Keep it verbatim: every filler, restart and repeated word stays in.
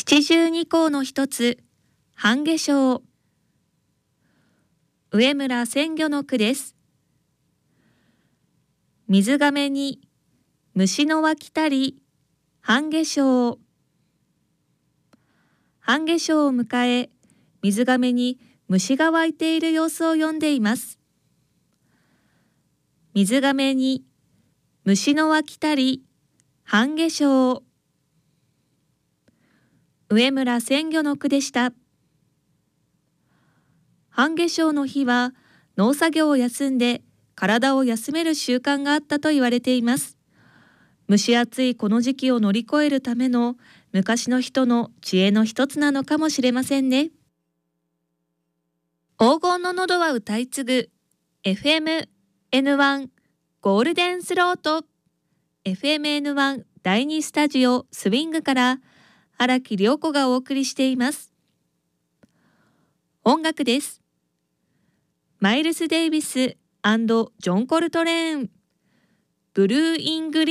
七十二項の一つ、半夏生。上村千魚の句です。水がめに虫の湧きたり、半夏生。半夏生を迎え、水がめに虫が湧いている様子を詠んでいます。水がめに虫の湧きたり、半夏生。上村千魚の句でした。半夏生の日は農作業を休んで体を休める習慣があったと言われています。蒸し暑いこの時期を乗り越えるための昔の人の知恵の一つなのかもしれませんね。黄金の喉は歌い継ぐ エフエムエヌワン ゴールデンスロート エフエムエヌワン だいにスタジオスウィングから荒木涼子がお送りしています。音楽です。マイルス・デイビス&ジョン・コルトレーン、ブルー・イン・グリーン